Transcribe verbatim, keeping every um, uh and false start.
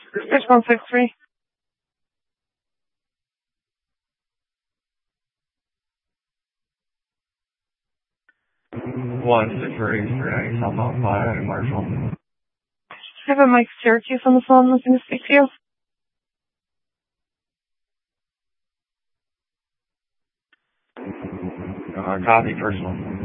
There's one six three. One six three three. South Five Marshall. I have a Mike Syracuse on the phone looking to speak to you. Uh, copy, first one.